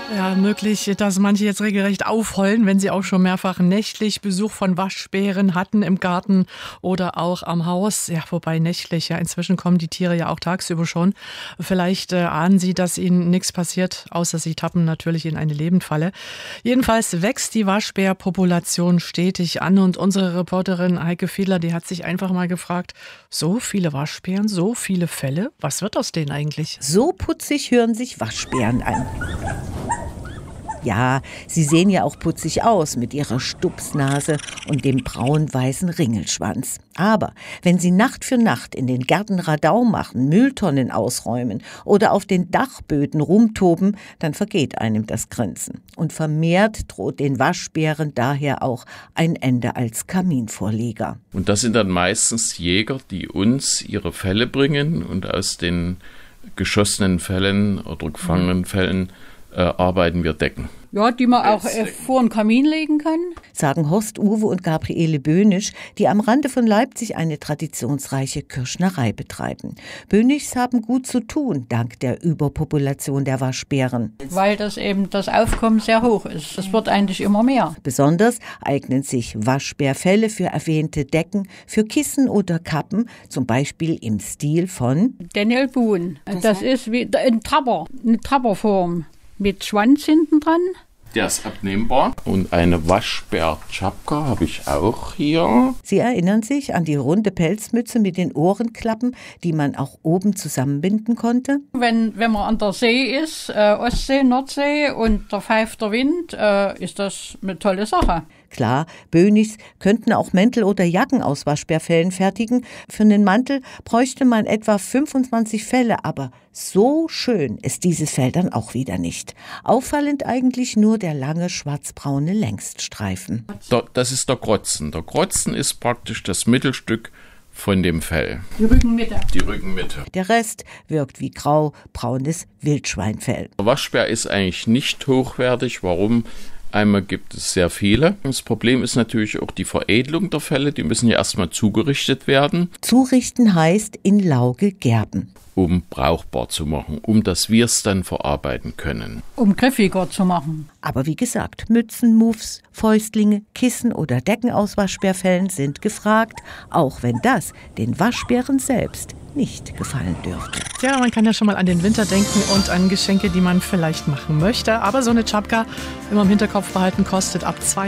Ja, möglich, dass manche jetzt regelrecht aufheulen, wenn sie auch schon mehrfach nächtlich Besuch von Waschbären hatten im Garten oder auch am Haus. Ja, wobei nächtlich, ja, inzwischen kommen die Tiere ja auch tagsüber schon. Vielleicht ahnen sie, dass ihnen nichts passiert, außer sie tappen natürlich in eine Lebendfalle. Jedenfalls wächst die Waschbärpopulation stetig an und unsere Reporterin Heike Fiedler, die hat sich einfach mal gefragt, so viele Waschbären, so viele Fälle, was wird aus denen eigentlich? So putzig hören sich Waschbären an. Ja, sie sehen ja auch putzig aus mit ihrer Stupsnase und dem braun-weißen Ringelschwanz. Aber wenn sie Nacht für Nacht in den Gärten Radau machen, Mülltonnen ausräumen oder auf den Dachböden rumtoben, dann vergeht einem das Grinsen. Und vermehrt droht den Waschbären daher auch ein Ende als Kaminvorleger. Und das sind dann meistens Jäger, die uns ihre Felle bringen und aus den geschossenen Fällen oder gefangenen Fällen arbeiten wir Decken. Ja, die man auch vor den Kamin legen kann. Sagen Horst Uwe und Gabriele Böhnisch, die am Rande von Leipzig eine traditionsreiche Kürschnerei betreiben. Böhnischs haben gut zu tun, dank der Überpopulation der Waschbären. Weil das Aufkommen sehr hoch ist. Es wird eigentlich immer mehr. Besonders eignen sich Waschbärfelle für erwähnte Decken, für Kissen oder Kappen, zum Beispiel im Stil von Daniel Boone. Das ist wie eine Trapperform mit Schwanz hinten dran. Der ist abnehmbar. Und eine Waschbär-Tschapka habe ich auch hier. Sie erinnern sich an die runde Pelzmütze mit den Ohrenklappen, die man auch oben zusammenbinden konnte? Wenn man an der See ist, Ostsee, Nordsee und da pfeift der Wind, ist das eine tolle Sache. Klar, Böhnischs könnten auch Mäntel oder Jacken aus Waschbärfellen fertigen. Für einen Mantel bräuchte man etwa 25 Felle, aber so schön ist dieses Fell dann auch wieder nicht. Auffallend eigentlich nur der lange schwarzbraune Längsstreifen. Das ist der Krotzen. Der Krotzen ist praktisch das Mittelstück von dem Fell. Die Rückenmitte. Der Rest wirkt wie grau-braunes Wildschweinfell. Der Waschbär ist eigentlich nicht hochwertig. Warum? Einmal gibt es sehr viele. Das Problem ist natürlich auch die Veredelung der Felle. Die müssen ja erstmal zugerichtet werden. Zurichten heißt in Lauge gerben. Um brauchbar zu machen, dass wir es dann verarbeiten können. Um griffiger zu machen. Aber wie gesagt, Mützen, Muffs, Fäustlinge, Kissen oder Decken aus Waschbärfellen sind gefragt, auch wenn das den Waschbären selbst nicht gefallen dürfte. Ja, man kann ja schon mal an den Winter denken und an Geschenke, die man vielleicht machen möchte. Aber so eine Tschapka immer im Hinterkopf behalten, kostet ab 2